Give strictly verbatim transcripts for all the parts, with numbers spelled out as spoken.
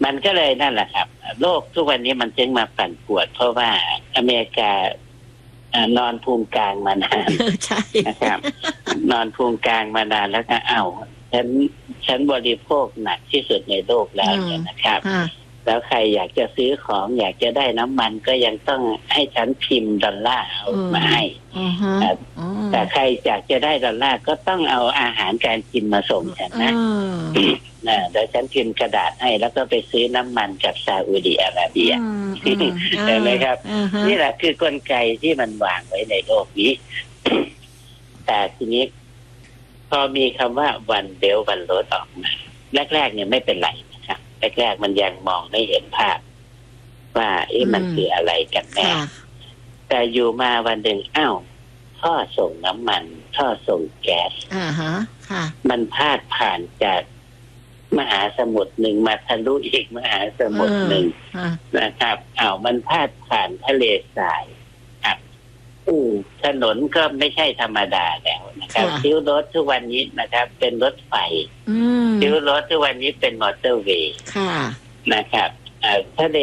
มันก็เลยนั่นแหละครับโลกทุกวันนี้มันจึงมาปั่นป่วนเพราะว่าอเมริกานอนภูมิกลางมานานใช่นะครับนอนภูมิกลางมานานแล้วก็เอ้าฉันฉันบริโภคหนักที่สุดในโลกแล้วเนี่ยนะครับแล้วใครอยากจะซื้อของอยากจะได้น้ำมันก็ยังต้องให้ฉันพิมพ์ดอลลาร์เอามาให้แต่ใครอยากจะได้ดอลลาร์ก็ต้องเอาอาหารการกินมาส่งฉันนะนะเดี๋ยวฉันพิมพ์กระดาษให้แล้วก็ไปซื้อน้ำมันจากซาอุดิอาระเบียเห็นไหมครับนี่แหละคือกลไกที่มันวางไว้ในโลกนี้แต่ทีนี้พอมีคำว่าวันเบลวันโรดออกมาแรกๆเนี่ยไม่เป็นไรนะครับแรกๆมันยังมองไม่เห็นภาพว่าเอ๊ะมันคืออะไรกันแน่แต่อยู่มาวันหนึ่งอ้าวท่อส่งน้ำมันท่อส่งแก๊สอ่าฮะค่ะมันพาดผ่านจากมหาสมุทรหนึ่งมาทะลุอีกมหาสมุทรหนึ่งนะครับอ้าวมันพาดผ่านทะเลทรายครับอู้ถนนก็ไม่ใช่ธรรมดาแล้วนะครับคิ้วรถทุกวันนี้นะครับเป็นรถไฟคิ้วรถทุกวันนี้เป็นมอเตอร์เวย์นะครับทะเล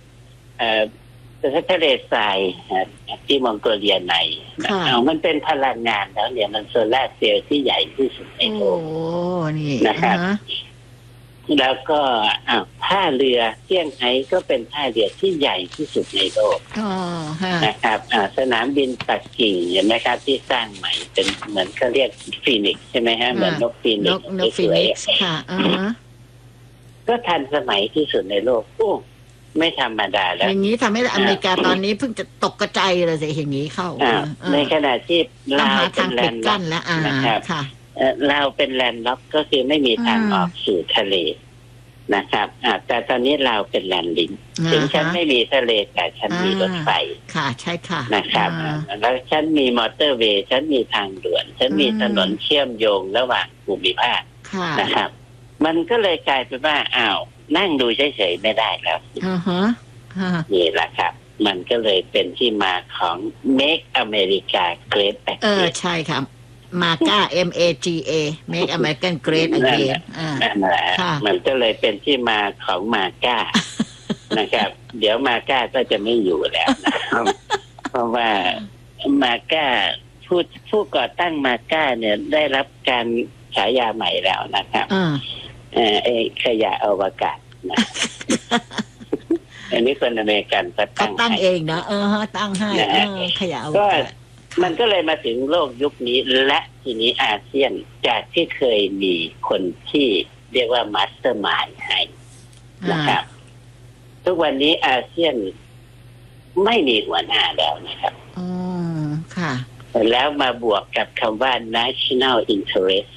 ทะเลทรายที่มองโกเลียในเอามันเป็นพลังงานแล้วเนี่ยมันโซลาร์เซลล์ที่ใหญ่ที่สุดในโลกนะครับแล้วก็อ้าวท่าเรือเซี่ยงไฮ้ก็เป็นท่าเรือที่ใหญ่ที่สุดในโลกนะครับสนามบินปักกิ่งเห็นไหมครับที่สร้างใหม่เป็นเหมือนเขาเรียกฟีนิกซ์ใช่ไหมฮะเหมือนนกฟีนิกซ์สวยๆก็ทันสมัยที่สุดในโลกโอ้ไม่ธรรมดาแล้วอย่างนี้ทำให้อเมริกาตอนนี้เพิ่งจะตกกระจายเลยสิอย่างนี้เข้าในขณะที่ลาวเป็นแลนด์ล็อกนะครับลาวเป็นแลนด์ล็อกก็คือไม่มีทางออกสู่ทะเลนะครับแต่ตอนนี้ลาวเป็นแลนด์ลิงถึงฉันไม่มีทะเลแต่ฉันมีรถไฟค่ะใช่ค่ะนะครับแล้วฉันมีมอเตอร์เวย์ฉันมีทางด่วนฉันมีถนนเชื่อมโยงระหว่างภูมิภาคนะครับมันก็เลยกลายเป็นว่าอ้าวนั่งดูเฉยๆไม่ได้แล้วนี่แหละครับมันก็เลยเป็นที่มาของ Make America Great Again เออใช่ครับมาก้า M A G A Make America Great Again นั่นแหละมันก็เลยเป็นที่มาของมาก้านะครับเดี๋ยวมาก้าก็จะไม่อยู่แล้วนะครับเพราะว่ามาก้าผู้ผู้ก่อตั้งมาก้าเนี่ยได้รับการฉายาใหม่แล้วนะครับเออไอ้ขยะอวกาศนะอันนี้คนอเมริกันก็ตั้งตั้งเองนะเออตั้งให้ขยะอวกาศมันก็เลยมาถึงโลกยุคนี้และทีนี้อาเซียนจากที่เคยมีคนที่เรียกว่ามาสเตอร์มายด์ให้นะครับทุกวันนี้อาเซียนไม่มีหัวหน้าแล้วนะครับอ๋อค่ะแล้วมาบวกกับคำว่า national interest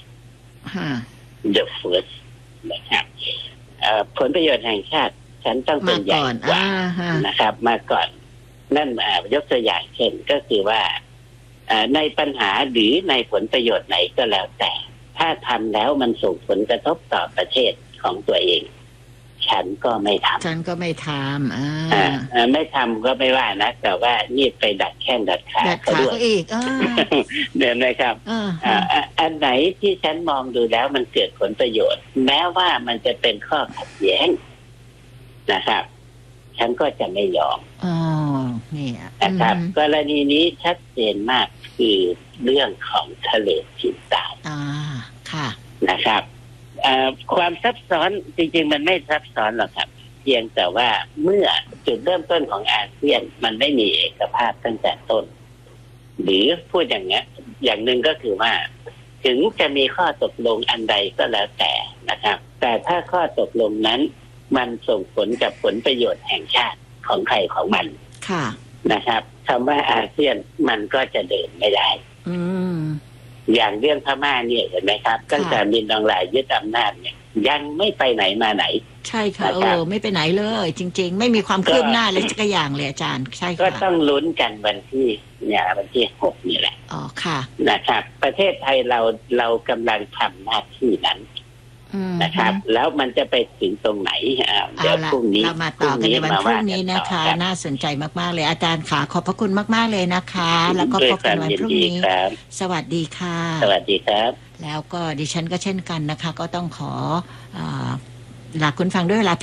the first นะครับผลประโยชน์แห่งชาติฉันต้องเป็นใหญ่กว่านะครับมาก่อนนั่นยกตัวอย่างเช่นก็คือว่าในปัญหาหรือในผลประโยชน์ไหนก็แล้วแต่ถ้าทำแล้วมันส่งผลกระทบต่อประเทศของตัวเองฉันก็ไม่ทำฉันก็ไม่ทำอ่าไม่ทำก็ไม่ว่านะแต่ว่านี่ไปดัดแข้งดัดขาเขาด้วยอีกเดี๋ยวนะครับอันไหนที่ฉันมองดูแล้วมันเกิดผลประโยชน์แม้ว่ามันจะเป็นข้อขัดแย้งนะครับฉันก็จะไม่ยอมอ๋อนี่นะครับกรณีนี้ชัดเจนมากคือเรื่องของทะเลจีนใต้อ่าค่ะนะครับความซับซ้อนจริงๆมันไม่ซับซ้อนหรอกครับเพียงแต่ว่าเมื่อจุดเริ่มต้นของอาเซียนมันไม่มีเอกภาพตั้งแต่ต้นหรือพูดอย่างเงี้ยอย่างหนึ่งก็คือว่าถึงจะมีข้อตกลงอันใดก็แล้วแต่นะครับแต่ถ้าข้อตกลงนั้นมันส่งผลกับผลประโยชน์แห่งชาติของใครของมันค่ะนะครับคำว่าอาเซียนมันก็จะเดินไม่ได้อืมอย่างเรื่องพม่าเนี่ยเห็นไหมครับตั้งแต่มินอองหลายยึดอำนาจเนี่ยยังไม่ไปไหนมาไหนใช่ค่ะเออไม่ไปไหนเลยจริงๆไม่มีความคืบหน้าเลยสักอย่างเลยอาจารย์ใช่ค่ะก็ต้องลุ้นกันวันที่เนี่ยวันที่หกนี่แหละอ๋อค่ะนะครับประเทศไทยเราเรากำลังทำหน้าที่นั้นนะครับแล้วมันจะไปถึงตรงไหนเดี๋ยวพรุ่งนี้เรามาต่อกันในวันพรุ่งนี้นะคะน่าสนใจมากๆเลยอาจารย์ขาขอบพระคุณมากๆเลยนะคะแล้วก็พบกันวันพรุ่งนี้สวัสดีค่ะสวัสดีครับแล้วก็ดิฉันก็เช่นกันนะคะก็ต้องขอลาคุณฟังด้วยเวลา